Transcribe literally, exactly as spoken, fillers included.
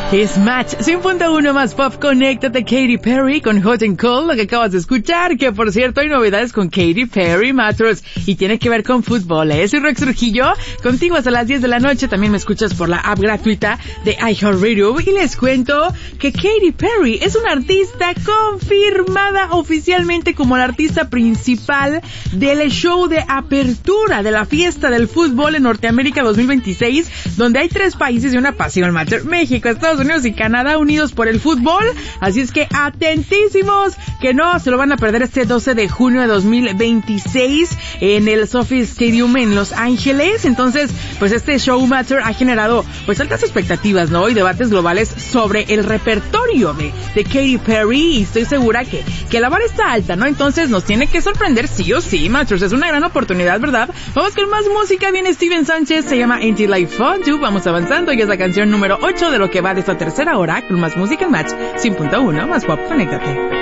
Es Match cien punto uno más pop. Conéctate, Katy Perry con Hot and Cold, lo que acabas de escuchar, que por cierto hay novedades con Katy Perry Matters y tiene que ver con fútbol, ¿eh? Soy Rex Trujillo, contigo hasta las diez de la noche. También me escuchas por la app gratuita de iHeartRadio y les cuento que Katy Perry es una artista confirmada oficialmente como la artista principal del show de apertura de la fiesta del fútbol en Norteamérica dos mil veintiséis, donde hay tres países y una pasión, Matter: México, Estados Unidos y Canadá, unidos por el fútbol. Así es que atentísimos, que no se lo van a perder este doce de junio de dos mil veintiséis en el SoFi Stadium en Los Ángeles. Entonces, pues este show, Matter, ha generado pues altas expectativas, ¿no? Y debates globales sobre el repertorio de, de Katy Perry, y estoy segura que, que la vara está alta, ¿no? Entonces nos tiene que sorprender sí o sí, Matter. Es una gran oportunidad, ¿verdad? Vamos con más música. Viene Steven Sánchez, se llama Until I Found You. Vamos avanzando y es la canción número ocho de lo que va de esta tercera hora con más música en Match cien punto uno más pop. Conéctate.